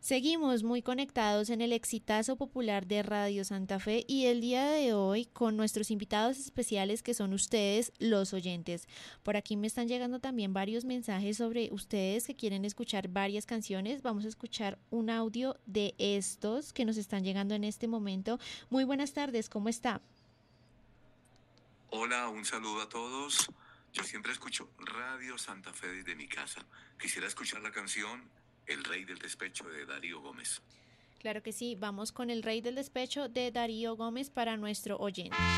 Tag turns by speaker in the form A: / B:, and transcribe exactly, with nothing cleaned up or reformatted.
A: Seguimos muy conectados en el exitazo popular de Radio Santa Fe y el día de hoy con nuestros invitados especiales que son ustedes, los oyentes. Por aquí me están llegando también varios mensajes sobre ustedes que quieren escuchar varias canciones. Vamos a escuchar un audio de estos que nos están llegando en este momento. Muy buenas tardes, ¿cómo está?
B: Hola, un saludo a todos. Yo siempre escucho Radio Santa Fe desde mi casa. Quisiera escuchar la canción El Rey del Despecho de Darío Gómez.
A: Claro que sí, vamos con El Rey del Despecho de Darío Gómez para nuestro oyente.